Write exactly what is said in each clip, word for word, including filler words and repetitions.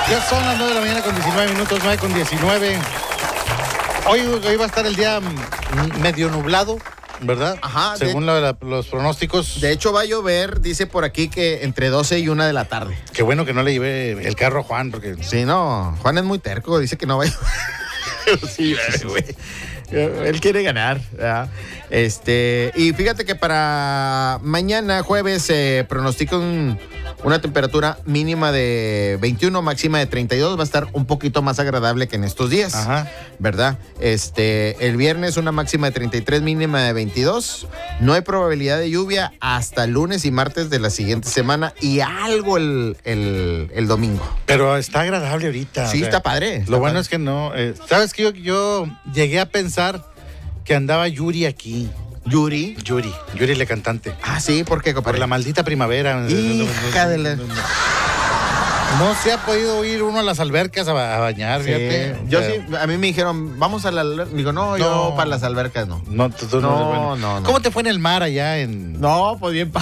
Ya son las nueve de la mañana con diecinueve minutos, nueve con diecinueve. Hoy, hoy va a estar el día medio nublado, ¿verdad? Ajá. Según de, la, los pronósticos. De hecho, va a llover, dice por aquí que entre doce y una de la tarde. Qué bueno que no le llevé el carro a Juan, porque... Sí, no, Juan es muy terco, dice que no va a llover. Sí, güey. Él quiere ganar, ¿verdad? Este, y fíjate que para mañana, jueves, se eh, pronostica un, una temperatura mínima de veintiuno, máxima de treinta y dos. Va a estar un poquito más agradable que en estos días. Ajá. ¿Verdad? Este, el viernes una máxima de treinta y tres, mínima de veintidós. No hay probabilidad de lluvia hasta el lunes y martes de la siguiente semana y algo el, el, el domingo. Pero está agradable ahorita. Sí, o sea, está padre. Está lo bueno padre. es que no... Eh, ¿Sabes qué? Yo, yo llegué a pensar que andaba Yuri aquí. Yuri. Yuri. Yuri, la cantante. Ah, sí, ¿por qué, compadre? Por la maldita primavera. Hija de la... No se ha podido ir uno a las albercas a, ba- a bañar, Sí, fíjate. yo O sea, sí, a mí me dijeron, vamos a la alberca. Digo, no, No. yo para las albercas no. No, tú, tú no, No, eres bueno. no, no. ¿Cómo te fue en el mar allá en...? No, pues bien. Pa...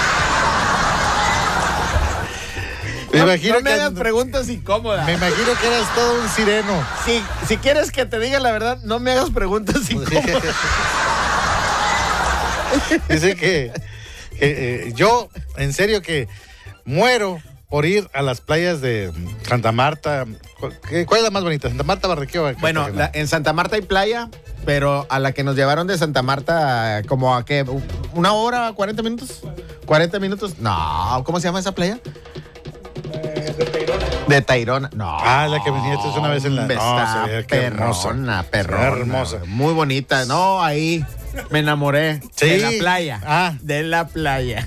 Me no, imagino no me que hagas preguntas incómodas. Me imagino que eras todo un sireno. Si, si quieres que te diga la verdad, no me hagas preguntas incómodas. Dice que, que, eh, yo, en serio, que muero por ir a las playas de Santa Marta. ¿Cuál, qué- cuál es la más bonita? ¿Santa Marta, Barranquilla? o Bueno, Cartagena? la- en Santa Marta hay playa, pero a la que nos llevaron de Santa Marta, como a qué, una hora, cuarenta minutos. ¿cuarenta minutos? No, ¿cómo se llama esa playa? De Tayrona. No. Ah, la que me enseñaste una vez en la... Hombre, No, está se veía qué hermosa. perrona, perrona. Se veía hermosa. Muy bonita. No, ahí me enamoré. Sí. De la playa. Ah. De la playa.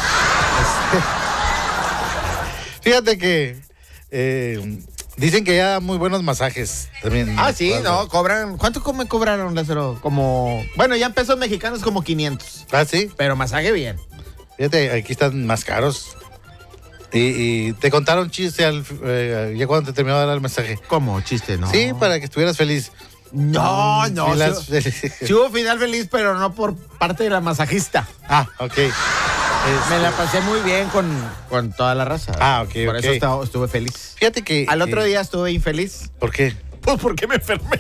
Fíjate que eh, dicen que ya muy buenos masajes también. Ah, sí, Pasa. no, cobran. ¿Cuánto me cobraron, Lázaro? Como. Bueno, ya en pesos mexicanos como quinientos. Ah, sí. Pero masaje bien. Fíjate, aquí están más caros. Y, y te contaron chiste al, eh, ya cuando te terminó de dar el mensaje. ¿Cómo? Chiste, ¿no? Sí, para que estuvieras feliz. No, no. Sí, las- Sí, sí hubo final feliz, pero no por parte de la masajista. Ah, ok. Me la Este, pasé muy bien con, con toda la raza. Ah, ok, Por ok. eso estaba- estuve feliz. Fíjate que... Al otro eh, día estuve infeliz. ¿Por qué? Pues porque me enfermé.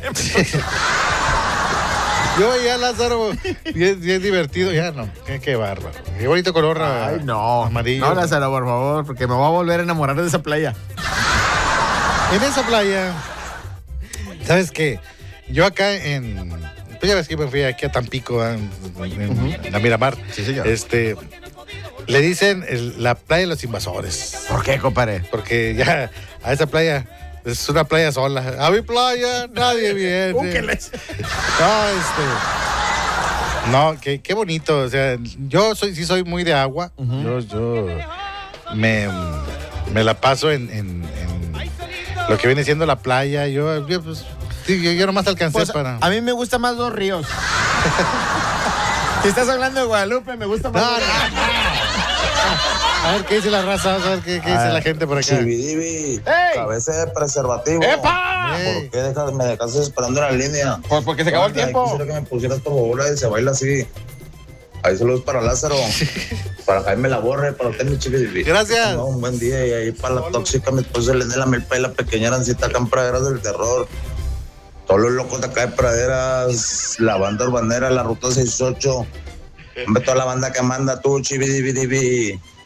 Yo veía a Lázaro bien, bien divertido. Ya no, qué, qué bárbaro. Qué bonito color ah, Ay, no. amarillo. No, Lázaro, por favor, porque me voy a volver a enamorar de esa playa. En esa playa, ¿sabes qué? Yo acá en... Pues ya ves que me fui aquí a Tampico, en, en- en la Miramar. Sí, señor. Este, le dicen el- la playa de los invasores. ¿Por qué, compadre? Porque ya a esa playa es una playa sola. A mi playa nadie viene. Uh, que les- No, este... No, qué, qué bonito. O sea, yo soy, sí soy muy de agua. Yo, yo me, me la paso en, en- en lo que viene siendo la playa. Yo, yo, pues, sí, yo, yo nomás alcancé Pues, para... a mí me gustan más dos ríos. Si estás hablando de Guadalupe, me gusta más. No, dos ríos. A ver qué dice la raza, vamos a ver qué, qué dice la gente por acá. Chividivi, ¡Ey! cabeza de preservativo. ¡Epa! Ey. ¿Por qué dejas- me dejaste esperando en la línea? Pues porque se acabó el Ay, tiempo. Quisiera que me pusieras por favor la de se baila así. Ahí saludos para Lázaro, para Jaime Laborre, para usted, mi Chividivi. Gracias. No, un buen día. Y ahí para la tóxica, mi esposa Elena, la Melpa y la pequeña Arancita acá en Praderas del Terror. Todos los locos de acá de Praderas, la banda urbanera, la ruta sesenta y ocho. Hombre, toda la banda que manda tú, Chividivi.